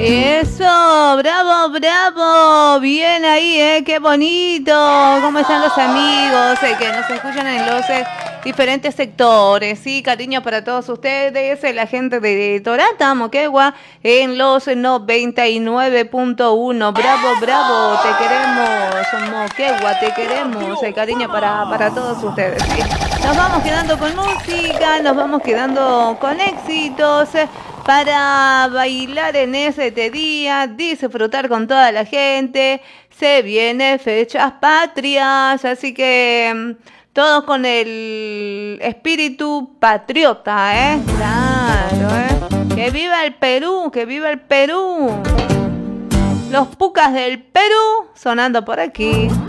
Eso, bravo, bravo, bien ahí, qué bonito. ¿Cómo están los amigos que nos escuchan en los diferentes sectores? Sí, cariño para todos ustedes, la gente de Torata, Moquegua, en los 99.1. Bravo, bravo, te queremos, Moquegua, te queremos. Cariño para todos ustedes. Sí. Nos vamos quedando con música, nos vamos quedando con éxitos. Para bailar en ese día, disfrutar con toda la gente. Se vienen fechas patrias, así que todos con el espíritu patriota, Claro, Que viva el Perú, que viva el Perú. Los pucas del Perú sonando por aquí.